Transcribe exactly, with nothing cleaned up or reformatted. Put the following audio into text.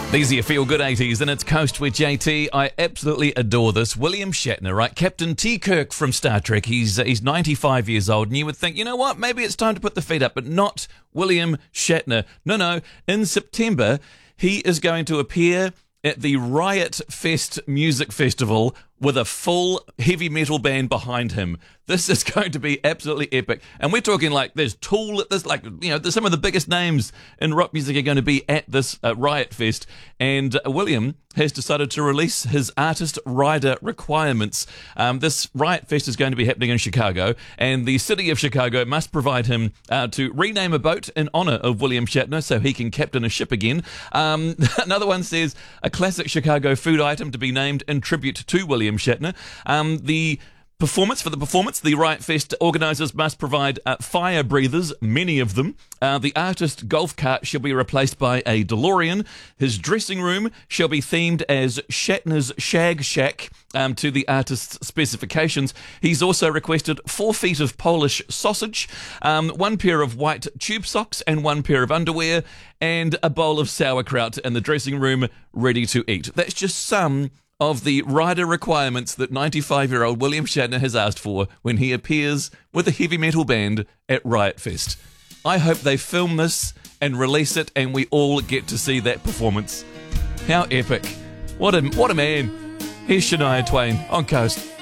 These are your feel-good eighties, and it's Coast with J T. I absolutely adore this. William Shatner, right? Captain T. Kirk from Star Trek. He's uh, he's ninety-five years old, and you would think, you know what, maybe it's time to put the feet up, but not William Shatner. No, no. In September, he is going to appear at the Riot Fest Music Festival with a full heavy metal band behind him. This is going to be absolutely epic. And we're talking like there's Tool at this, like, you know, there's some of the biggest names in rock music are going to be at this uh, Riot Fest. And uh, William has decided to release his artist rider requirements. Um, this Riot Fest is going to be happening in Chicago, and the city of Chicago must provide him uh, to rename a boat in honor of William Shatner so he can captain a ship again. Um, another one says a classic Chicago food item to be named in tribute to William Shatner. Um, the Performance for the performance, the Riot Fest organisers must provide uh, fire breathers, many of them. Uh, the artist golf cart shall be replaced by a DeLorean. His dressing room shall be themed as Shatner's Shag Shack um, to the artist's specifications. He's also requested four feet of Polish sausage, um, one pair of white tube socks and one pair of underwear, and a bowl of sauerkraut in the dressing room ready to eat. That's just some of the rider requirements that ninety-five-year-old William Shatner has asked for when he appears with a heavy metal band at Riot Fest. I hope they film this and release it and we all get to see that performance. How epic. What a, what a man. Here's Shania Twain on Coast.